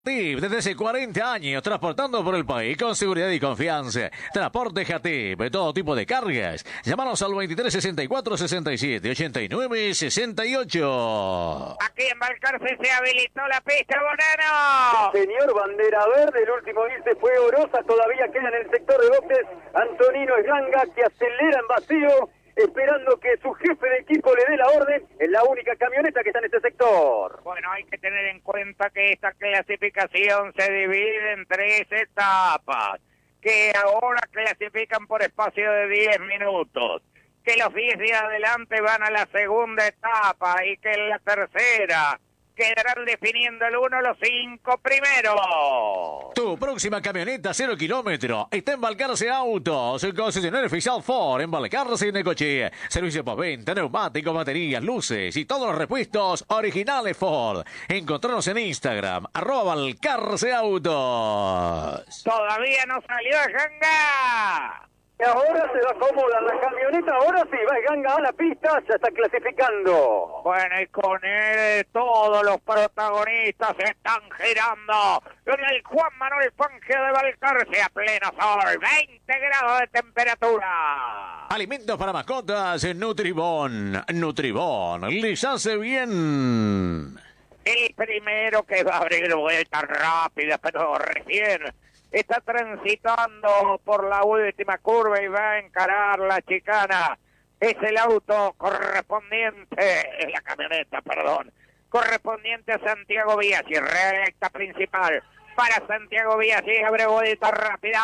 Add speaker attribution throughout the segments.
Speaker 1: Jatib, desde hace 40 años, transportando por el país con seguridad y confianza. Transporte Jatib, todo tipo de cargas. Llámanos al 23 64 67 89 68.
Speaker 2: Aquí en Balcarce se habilitó la pista, Bonano.
Speaker 3: Señor, bandera verde, el último irse fue Orosa, todavía queda en el sector de boxes Antonino Esganga, que acelera en vacío, esperando que su jefe de equipo le dé la orden. Es la única camioneta que está en este sector.
Speaker 2: Bueno, hay que tener en cuenta que esta clasificación se divide en 3 etapas, que ahora clasifican por espacio de 10 minutos, que los 10 de adelante van a la segunda etapa y que en la tercera quedarán definiendo el 1 los 5 primeros.
Speaker 1: Tu próxima camioneta 0 kilómetro está en Balcarce Autos, el concesionario oficial Ford en Balcarce y Necochea. Servicio postventa, neumáticos, baterías, luces y todos los repuestos originales Ford. Encontranos en Instagram, @Balcarce Autos.
Speaker 2: Todavía no salió Ganga.
Speaker 3: Ahora se va cómoda la camioneta, ahora sí va Ganga a la pista, ya está clasificando.
Speaker 2: Bueno, y con él todos los protagonistas están girando en el Juan Manuel Fangio de Balcarce a pleno sol, 20 grados de temperatura.
Speaker 1: Alimentos para mascotas Nutribón. Nutribón les hace bien.
Speaker 2: El primero que va a abrir vuelta rápida, pero recién está transitando por la última curva y va a encarar la chicana. Es el auto correspondiente, la camioneta, perdón, correspondiente a Santiago Biasi, recta principal para Santiago Biasi, abre vuelta rápida.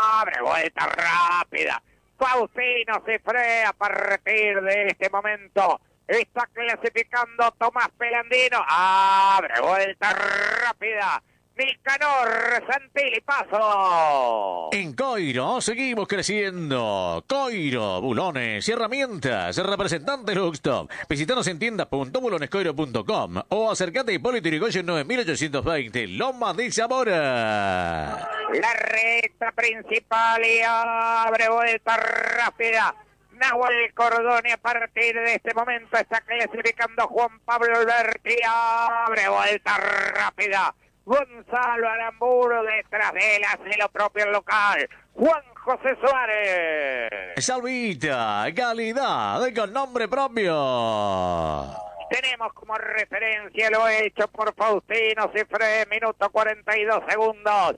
Speaker 2: Faustino se frea a partir de este momento. Está clasificando Tomás Pelandino, abre vuelta rápida. Nicanor Santilli, paso.
Speaker 1: En Coiro seguimos creciendo. Coiro, bulones y herramientas. Representante Luxtop. Visítanos en tienda.bulonescoiro.com o acércate a Hipólito Yrigoyen 9820, Lomas de Zamora.
Speaker 2: La recta principal y abre vuelta rápida. Nahuel Cordoni a partir de este momento está clasificando Juan Pablo Alberti, abre vuelta rápida. Gonzalo Aramburu detrás de él hace lo propio el local. Juan José Suárez.
Speaker 1: Salvita, calidad con nombre propio.
Speaker 2: Tenemos como referencia lo hecho por Faustino Cifré, minuto 42 segundos,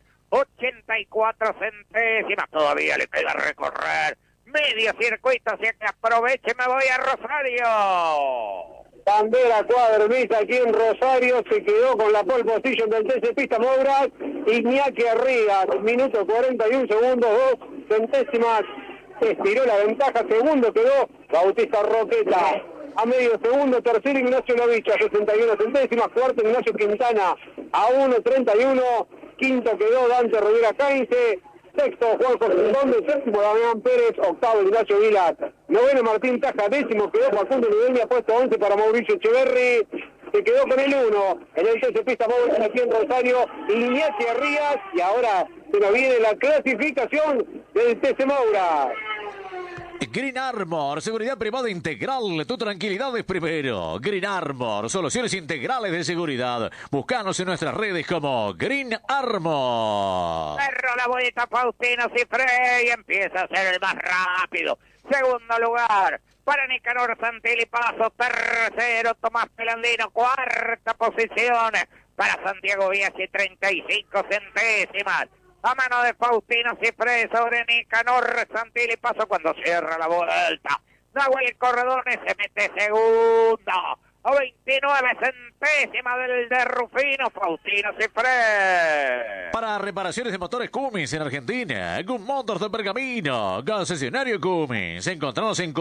Speaker 2: 84 centésimas. Todavía le queda recorrer medio circuito, así que aproveche, me voy a Rosario.
Speaker 3: Bandera cuadernista aquí en Rosario, se quedó con la pole position del TC Pista Moura, Iñaki Arrias, minuto 41 segundos, 2 centésimas, estiró la ventaja, segundo quedó Bautista Roqueta, a medio segundo, tercero Ignacio Novicha, 61 centésimas, cuarto Ignacio Quintana, a 1.31, quinto quedó Dante Rivera Caince, sexto Juan José Conde, séptimo Damián Pérez, octavo Ignacio Vilas, noveno Martín Taja, décimo quedó Facundo Nivelia, puesto 11 para Mauricio Echeverri, se quedó con el 1 en el TC Pista Móvil aquí en Rosario, Iñaki Arrias, y ahora se nos viene la clasificación del TC Moura.
Speaker 1: Green Armor, seguridad privada integral, tu tranquilidad es primero. Green Armor, soluciones integrales de seguridad. Búscanos en nuestras redes como Green Armor.
Speaker 2: Cerró la vuelta Faustino Cifré y empieza a ser el más rápido. Segundo lugar para Nicanor Santilli, paso. Tercero Tomás Pelandino, cuarta posición para Santiago Biasi, 35 centésimas. A mano de Faustino Cifré sobre Nicanor Santilli, paso cuando cierra la vuelta. Nahuel Corredores se mete segundo, a 29 centésimas del de Rufino, Faustino Cifré.
Speaker 1: Para reparaciones de motores Cummins en Argentina, Cummotors de Pergamino, concesionario Cummins. Encontranos en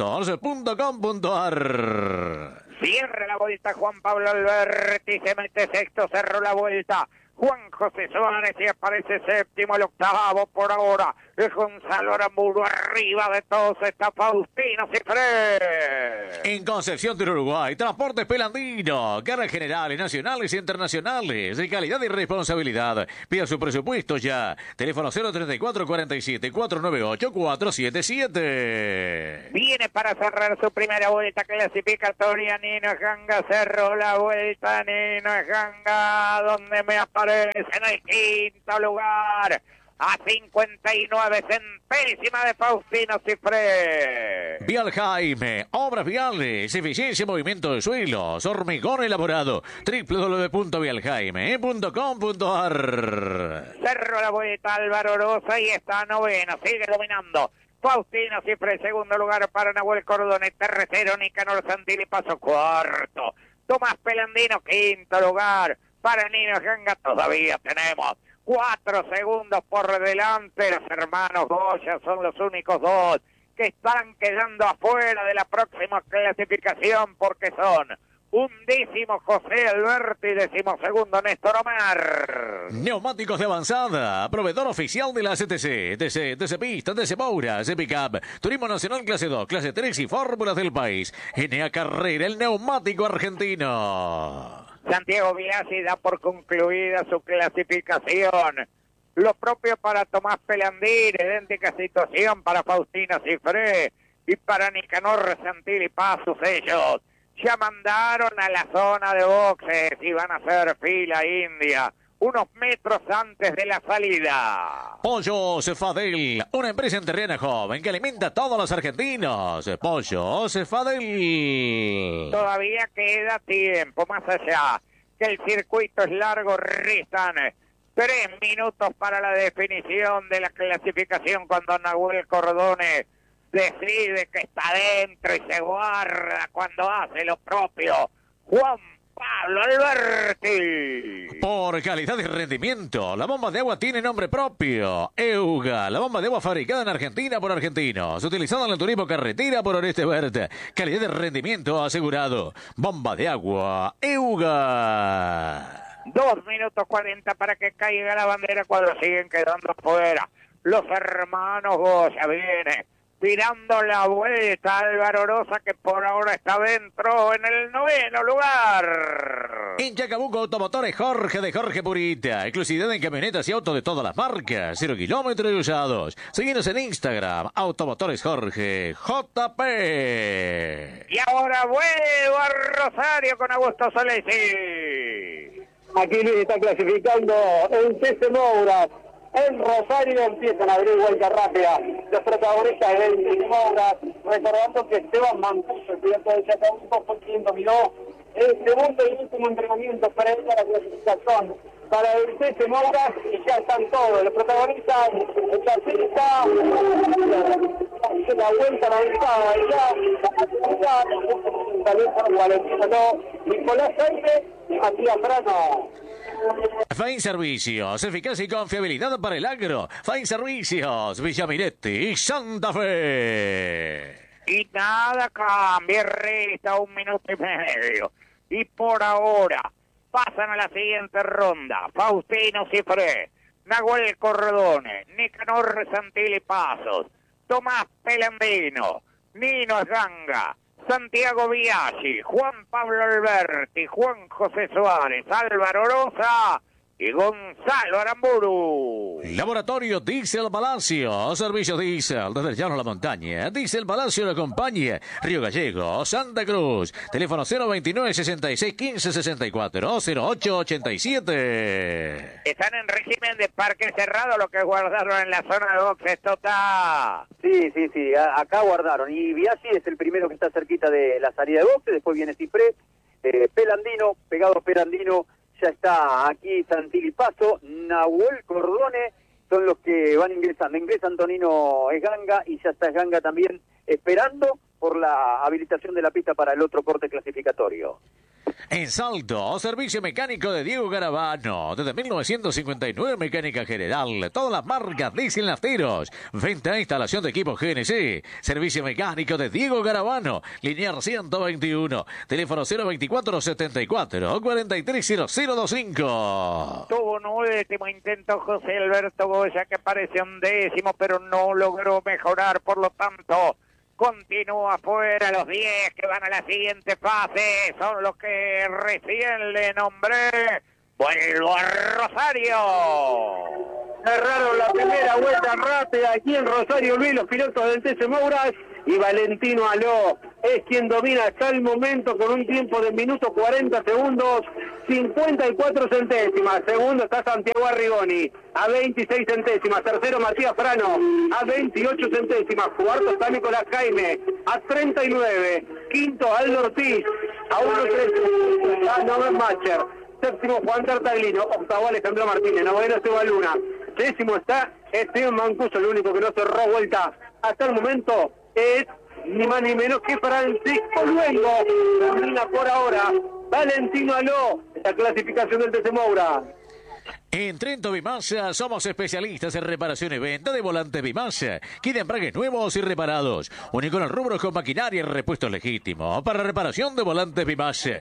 Speaker 1: cummotors.com.ar.
Speaker 2: Cierra la vuelta Juan Pablo Alberti, se mete sexto, cerró la vuelta Juan José Suárez y aparece séptimo, el octavo por ahora es Gonzalo Aramburu. Arriba de todos está Faustino Cifré.
Speaker 1: En Concepción del Uruguay, Transportes Pelandino, cargas generales, nacionales e internacionales, de calidad y responsabilidad. Pida su presupuesto ya. Teléfono 034 47 498 477.
Speaker 2: Viene para cerrar su primera vuelta clasificatoria Nino Ganga, cerró la vuelta Nino Ganga, donde me aparece Cifrés en el quinto lugar. A 59 centésimas de Faustino Cifrés.
Speaker 1: Vial Jaime, obras viales, eficiencia y movimiento de suelos, hormigón elaborado, www.vialjaime.com.ar.
Speaker 2: Cerro la vuelta Álvaro Rosa y está noveno, sigue dominando. Faustino Cifrés, segundo lugar para Nahuel Cordone, tercero Nicanor Santilli, paso cuarto. Tomás Pelandino, quinto lugar para Nino Ganga, todavía tenemos 4 segundos por delante. Los hermanos Goya son los únicos dos que están quedando afuera de la próxima clasificación porque son undécimo José Alberti y decimosegundo Néstor Omar.
Speaker 1: Neumáticos de avanzada, proveedor oficial de la CTC, TC Pista, TC Moura, TC Pickup, Turismo Nacional Clase 2, Clase 3 y Fórmulas del país. NA Carrera, el neumático argentino.
Speaker 2: Santiago Biasi da por concluida su clasificación. Lo propio para Tomás Pelandín, idéntica situación para Faustino Cifrés y para Nicanor Santilli Pasos. Ellos ya mandaron a la zona de boxes y van a hacer fila india unos metros antes de la salida.
Speaker 1: Pollos Fadel, una empresa enterrana joven que alimenta a todos los argentinos. Pollos Fadel.
Speaker 2: Todavía queda tiempo, más allá que el circuito es largo, restan 3 minutos para la definición de la clasificación cuando Nahuel Cordone decide que está dentro y se guarda cuando hace lo propio Juan Pablo Alberti.
Speaker 1: Por calidad y rendimiento, la bomba de agua tiene nombre propio. Euga, la bomba de agua fabricada en Argentina por argentinos, utilizada en el turismo carretera por Oreste Verde. Calidad de rendimiento asegurado. Bomba de agua Euga.
Speaker 2: 2 minutos 40 para que caiga la bandera cuando siguen quedando fuera. Los hermanos Goya viene tirando la vuelta Álvaro Rosa, que por ahora está dentro en el 9º lugar.
Speaker 1: En Chacabuco Automotores Jorge de Jorge Purita. Exclusividad en camionetas y autos de todas las marcas. 0 kilómetros y usados. Seguinos en Instagram. Automotores Jorge JP.
Speaker 2: Y ahora vuelvo a Rosario con Augusto Solesi.
Speaker 3: Aquí Luis está clasificando el TC Moura. En Rosario empiezan a abrir vuelta rápida los protagonistas del TC Moura, recordando que Esteban Mancuso, el piloto de Chacabuco, fue quien dominó el segundo y último entrenamiento para la clasificación para el TC Moura, y ya están todos los protagonistas. El taxista la vuelta avanzada ya también por Valentino Nicolás Aire, Matías Frano.
Speaker 1: Fain Servicios, eficacia y confiabilidad para el agro. Fain Servicios, Villamiretti y Santa Fe.
Speaker 2: Y nada cambia, resta 1 minuto y medio. Y por ahora pasan a la siguiente ronda Faustino Cifrés, Nahuel Cordone, Nicanor Santilli Pasos, Tomás Pelandino, Nino Ganga, Santiago Biaggi, Juan Pablo Alberti, Juan José Suárez, Álvaro Rosa y Gonzalo Aramburu.
Speaker 1: Laboratorio Diesel Palacio, servicio Diesel desde el llano a la montaña. Diesel Palacio lo acompaña. Río Gallego, Santa Cruz. Teléfono 029 66 15 64 08 87.
Speaker 2: Están en régimen de parque cerrado, lo que guardaron en la zona de boxes, Tota.
Speaker 4: Sí, acá guardaron. Y Biaggi es el primero que está cerquita de la salida de boxes, después viene Cifrés, Pelandino, pegado Pelandino. Ya está aquí Santilli Paso, Nahuel Cordone, son los que van ingresando. Ingresa Antonino Esganga y ya está Esganga también esperando por la habilitación de la pista para el otro corte clasificatorio.
Speaker 1: En Salto, servicio mecánico de Diego Garavano. Desde 1959, mecánica general. Todas las marcas diesel nafteros. Venta e instalación de equipos GNC. Servicio mecánico de Diego Garavano. Linear 121. Teléfono 024 74 430025.
Speaker 2: Tuvo un último intento José Alberto Goya, que parece 11º, pero no logró mejorar. Por lo tanto, continúa fuera. Los 10 que van a la siguiente fase son los que recién le nombré. Vuelvo a Rosario.
Speaker 3: Cerraron la primera vuelta rápida aquí en Rosario, Luis, los pilotos del TC Moura, y Valentino Aló es quien domina hasta el momento con un tiempo de minuto 40 segundos 54 centésimas. Segundo está Santiago Arrigoni a 26 centésimas. Tercero Matías Frano a 28 centésimas. Cuarto está Nicolás Jaime a 39. Quinto Aldo Ortiz a 1.13. Está Noven Macher. Séptimo Juan Tartaglino. Octavo Alejandro Martínez. Noveno Esteban Luna. Décimo está Esteban Mancuso. El único que no cerró vuelta hasta el momento es ni más ni menos que Francisco Luengo. Termina por ahora Valentino Aló, la clasificación del TC Moura.
Speaker 1: En Trento Bimasa somos especialistas en reparación y venta de volantes Bimasa, kit de embragues nuevos y reparados. Único en el rubro con maquinaria y repuestos legítimos. Para reparación de volantes Bimasa,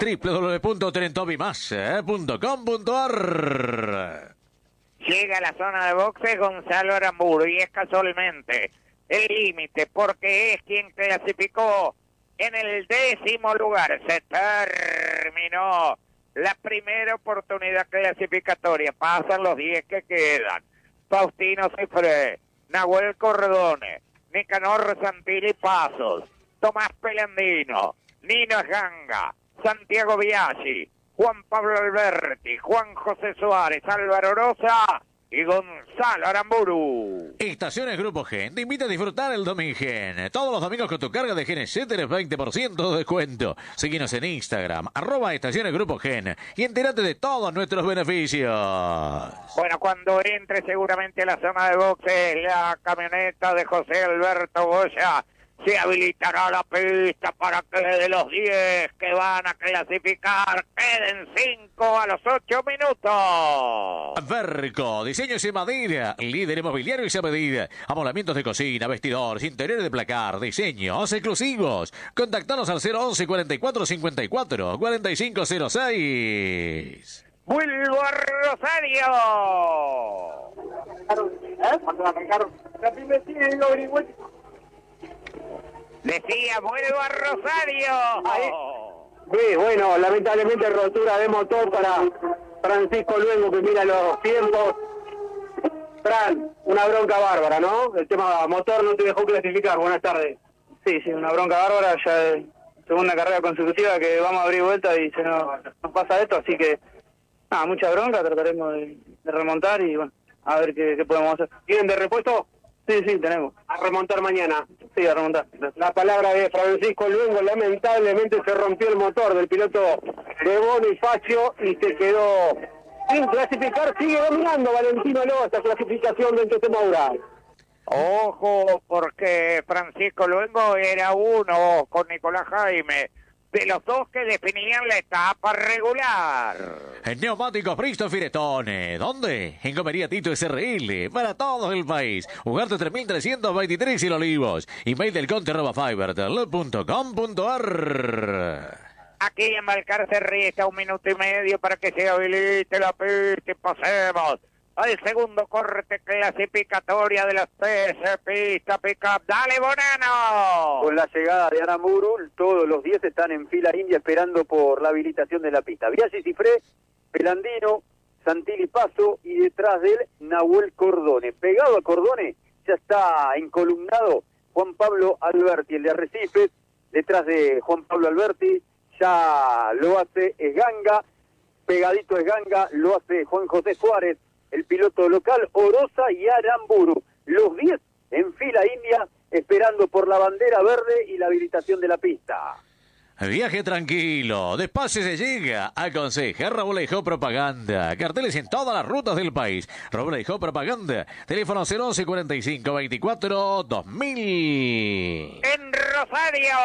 Speaker 1: www.trentobimasa.com.ar.
Speaker 2: Llega a la zona de boxe Gonzalo Aramburu y es casualmente el límite porque es quien clasificó en el 10º lugar. Se terminó la primera oportunidad clasificatoria. Pasan los 10 que quedan. Faustino Cifré, Nahuel Cordone, Nicanor Santilli Pasos, Tomás Pelandino, Nino Ganga, Santiago Biaggi, Juan Pablo Alberti, Juan José Suárez, Álvaro Rosa y Gonzalo Aramburu.
Speaker 1: Estaciones Grupo Gen te invita a disfrutar el Domingen. Todos los domingos con tu carga de GNC tenés 20% de descuento. Seguinos en Instagram, @Estaciones Grupo Gen y entérate de todos nuestros beneficios.
Speaker 2: Bueno, cuando entre seguramente a la zona de boxe la camioneta de José Alberto Goya, se habilitará la pista para que de los 10 que van a clasificar queden 5 a los 8 minutos.
Speaker 1: Verco, diseños en madera, líder inmobiliario y a medida. Amolamientos de cocina, vestidores, interiores de placar, diseños exclusivos. Contactanos al 011 44 54 4506.
Speaker 2: ¡Vuelvo a Rosario! Decía, vuelvo a Rosario.
Speaker 3: Sí, bueno, lamentablemente rotura de motor para Francisco Luengo, que mira los tiempos. Fran, una bronca bárbara, ¿no? El tema motor no te dejó clasificar. Buenas tardes.
Speaker 5: Sí, una bronca bárbara. Ya es segunda carrera consecutiva que vamos a abrir vuelta y se nos pasa esto, así que nada, mucha bronca. Trataremos de remontar y bueno, a ver qué podemos hacer.
Speaker 3: ¿Tienen de repuesto?
Speaker 5: Sí, tenemos.
Speaker 3: A remontar mañana.
Speaker 5: Sí, a remontar.
Speaker 3: La palabra de Francisco Luengo, lamentablemente se rompió el motor del piloto de Bonifacio y se quedó sin clasificar. Sigue dominando Valentino Aló esta clasificación del TC Moura.
Speaker 2: Ojo, porque Francisco Luengo era uno con Nicolás Jaime de los dos que definían la etapa regular.
Speaker 1: En Neumáticos Bristol Firestone. ¿Dónde? En Comería Tito SRL. Para todo el país. Ugarte 3323 y Olivos. Email del conte @fibertel.com.ar.
Speaker 2: Aquí en Balcarce resta 1 minuto y medio para que se habilite la pista y pasemos al segundo corte clasificatoria de las TC Pista Pickup. ¡Dale, Bonano!
Speaker 4: Con la llegada de Aramburu, todos los 10 están en fila india esperando por la habilitación de la pista. Biaggi, Cifré, Pelandino, Santilli Paso y detrás de él Nahuel Cordone. Pegado a Cordone ya está encolumnado Juan Pablo Alberti, el de Arrecifes. Detrás de Juan Pablo Alberti ya lo hace Esganga. Pegadito Esganga lo hace Juan José Suárez, el piloto local, Orosa y Aramburu. Los 10 en fila india esperando por la bandera verde y la habilitación de la pista.
Speaker 1: Viaje tranquilo, despacio se llega. Aconseja Roblejo Propaganda. Carteles en todas las rutas del país. Roblejo Propaganda. Teléfono 011 45 24 2000.
Speaker 2: ¡En Rosario!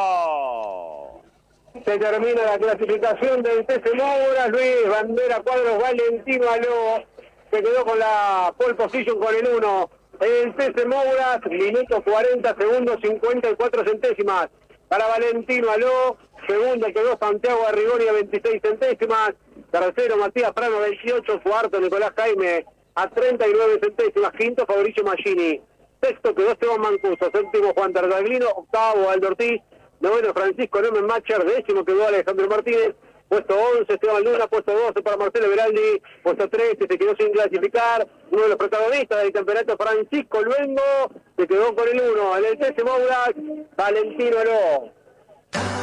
Speaker 3: Se termina la clasificación del TC Moura. Luis Bandera Cuadros Valentino Aló se quedó con la pole position con el 1. El TC Moura, minuto 40 segundos 54 centésimas. Para Valentino Aló, segundo quedó Santiago Arrigoni a 26 centésimas. Tercero Matías Frano 28, cuarto Nicolás Jaime a 39 centésimas. Quinto Fabricio Maggini. Sexto quedó Esteban Mancuso. Séptimo Juan Tartaglino. Octavo Aldo Ortiz. Noveno Francisco Nomen Macher. Décimo quedó Alejandro Martínez. Puesto 11 Esteban Luna. Puesto 12 para Marcelo Beraldi. Puesto 13 se quedó sin clasificar. Uno de los protagonistas del campeonato, Francisco Luengo, se quedó con el 1. En el TC Moura, Valentino Aló.